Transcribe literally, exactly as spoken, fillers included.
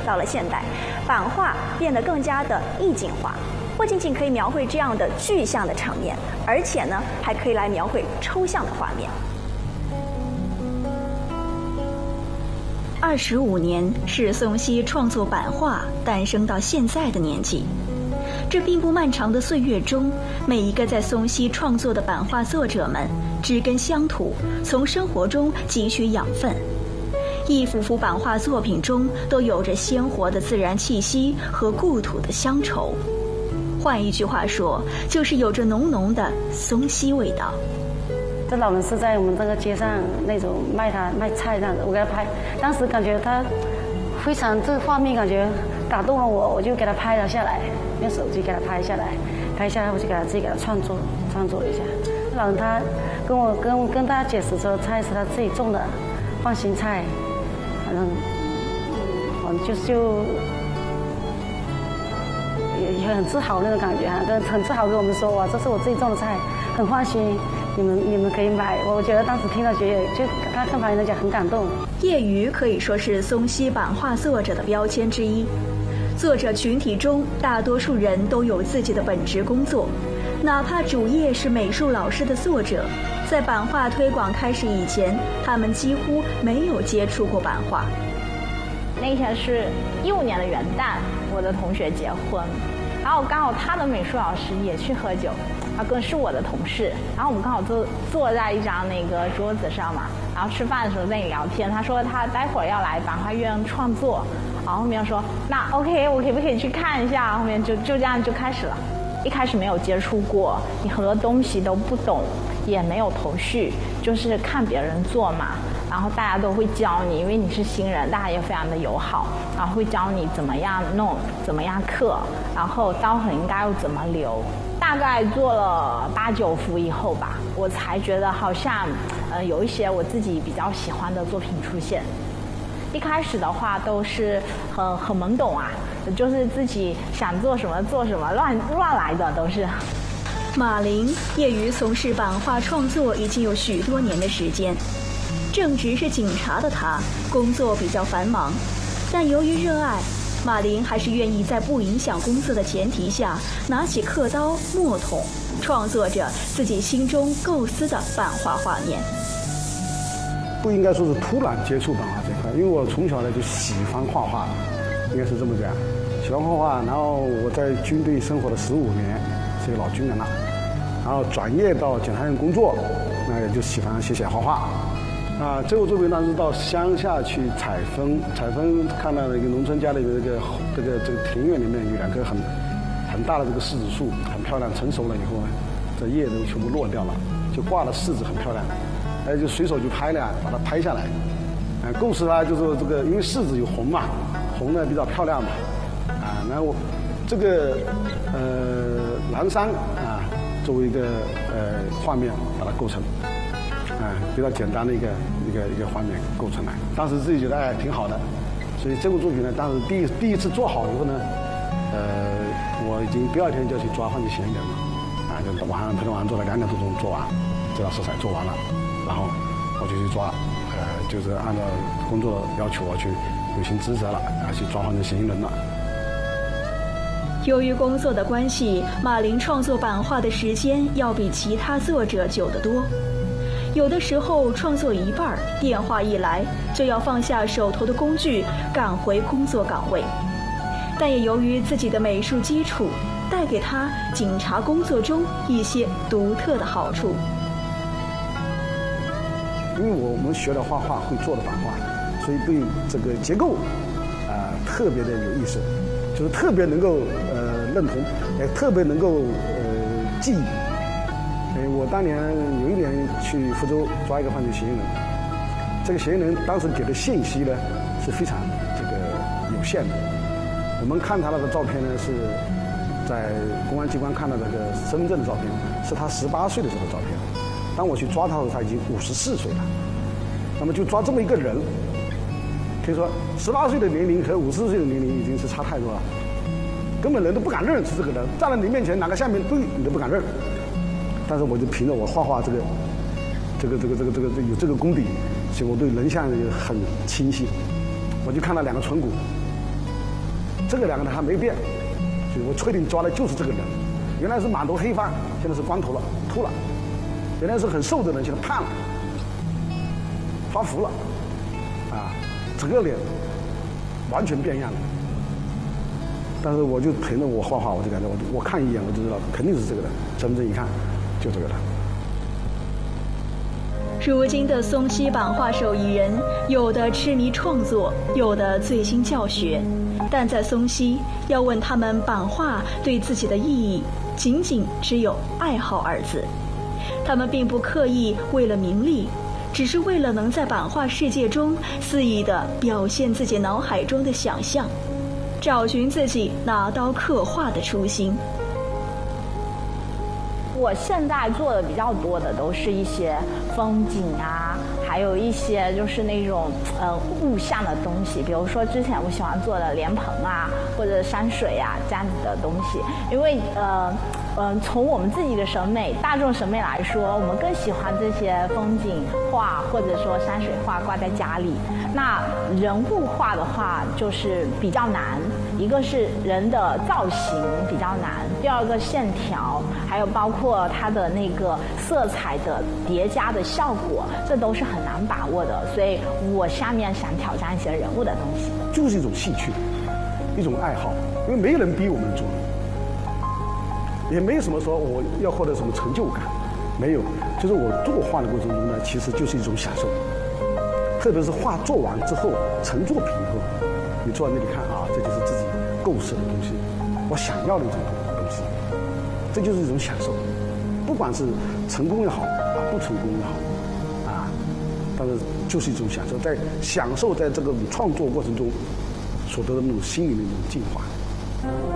到了现代，版画变得更加的意境化，不仅仅可以描绘这样的具象的场面，而且呢，还可以来描绘抽象的画面。二十五年是宋熙创作版画诞生到现在的年纪。这并不漫长的岁月中，每一个在宋熙创作的版画作者们知根乡土，从生活中汲取养分。一幅幅版画作品中都有着鲜活的自然气息和故土的乡愁。换一句话说，就是有着浓浓的宋熙味道。 这老人是在我们这个街上那种卖他卖菜这样子，我给他拍，当时感觉他非常这个画面感觉打动了我，我就给他拍了下来，用手机给他拍下来，拍下来我就给他自己给他创作创作了一下。老人他跟我跟跟大家解释说，菜是他自己种的放心菜，反正我就就也也很自豪那种感觉哈，跟很自豪跟我们说，哇，这是我自己种的菜，很放心。你们你们可以买，我觉得当时听到觉得就他跟旁边人讲很感动。 业余可以说是宋熙版画作者的标签之一。作者群体中，大多数人都有自己的本职工作，哪怕主业是美术老师的作者，在版画推广开始以前，他们几乎没有接触过版画。 那天是一五年的元旦，我的同学结婚，然后刚好他的美术老师也去喝酒。他更是我的同事，然后我们刚好坐坐在一张那个桌子上嘛，然后吃饭的时候在那里聊天。他说他待会儿要来版画院创作，然后后面说那 OK， 我可不可以去看一下？后面就就这样就开始了。一开始没有接触过，你很多东西都不懂，也没有头绪，就是看别人做嘛。然后大家都会教你，因为你是新人，大家也非常的友好，然后会教你怎么样弄，怎么样刻，然后刀痕应该要怎么留。大概做了八九幅以后吧，我才觉得好像，呃，有一些我自己比较喜欢的作品出现。一开始的话都是很很懵懂啊，就是自己想做什么做什么，乱乱来的都是。 马林业余从事版画创作已经有许多年的时间，正职是警察的他，工作比较繁忙，但由于热爱。马林还是愿意在不影响工作的前提下，拿起刻刀、墨筒，创作着自己心中构思的版画画面。 不应该说是突然接触版画这块，因为我从小呢就喜欢画画，应该是这么讲，喜欢画画。然后我在军队生活了十五年，是个老军人了，然后转业到检察院工作，那也就喜欢写写画画。啊，最后作品当时到乡下去采风，采风看到那个农村家里的这个这个这个庭院里面有两棵很很大的这个柿子树，很漂亮。成熟了以后呢，这叶都全部落掉了，就挂了柿子，很漂亮。哎，就随手就拍了，把它拍下来。啊，故事呢就是这个，因为柿子有红嘛，红呢比较漂亮嘛。啊，然后这个呃南山啊作为一个呃画面把它构成。啊，比较简单的一个一个一个画面构成来，当时自己觉得哎挺好的，所以这部作品呢，当时第一第一次做好以后呢，呃，我已经第二天就要去抓犯罪嫌疑人了，啊，就晚上昨天晚上做了两点多钟做完，这道色彩做完了，然后我就去抓，呃，就是按照工作要求我去履行职责了，啊，去抓犯罪嫌疑人了。 由于工作的关系，马林创作版画的时间要比其他作者久得多。有的时候创作一半，电话一来就要放下手头的工具，赶回工作岗位。但也由于自己的美术基础，带给他警察工作中一些独特的好处。 因为我们学了画画，会做的版画，所以对这个结构啊、呃、特别的有意思，就是特别能够呃认同，也特别能够呃记忆。哎，我当年有一年去福州抓一个犯罪嫌疑人，这个嫌疑人当时给的信息呢是非常这个有限的。我们看他那个照片呢，是在公安机关看到这个身份证的照片，是他十八岁的时候的照片。当我去抓他的时候，他已经五十四岁了。那么就抓这么一个人，可以说十八岁的年龄和五十四岁的年龄已经是差太多了，根本人都不敢认识这个人，站在你面前哪个下面对你都不敢认。但是我就凭着我画画这个这个这个这个这个有这个功底，所以我对人像也很清晰。我就看到两个唇骨， 这个两个人还没变，所以我确定抓的就是这个人。原来是满头黑发，现在是光头了，秃了；原来是很瘦的人，现在胖了，发福了，啊，整个脸完全变样了。但是我就凭着我画画，我就感觉我我看一眼我就知道肯定是这个人，真正一看就这个人。 如今的松溪版画手艺人，有的痴迷创作，有的醉心教学，但在松溪，要问他们版画对自己的意义，仅仅只有爱好二字。他们并不刻意为了名利，只是为了能在版画世界中肆意地表现自己脑海中的想象，找寻自己拿刀刻画的初心。 我现在做的比较多的都是一些风景啊，还有一些就是那种呃物象的东西，比如说之前我喜欢做的莲蓬啊，或者山水啊这样子的东西，因为呃。嗯、呃，从我们自己的审美、大众审美来说，我们更喜欢这些风景画或者说山水画挂在家里。那人物画的话，就是比较难。一个是人的造型比较难，第二个线条，还有包括它的那个色彩的叠加的效果，这都是很难把握的。所以我下面想挑战一些人物的东西， 就是一种兴趣，一种爱好，因为没有人逼我们做。也没有什么说我要获得什么成就感，没有，就是我作画的过程中呢，其实就是一种享受。特别是画做完之后，成作品以后，你坐在那里看啊，这就是自己构思的东西，我想要的一种东西，这就是一种享受。不管是成功也好啊，不成功也好啊，但是就是一种享受，在享受在这个创作过程中所得的那种心灵的那种净化。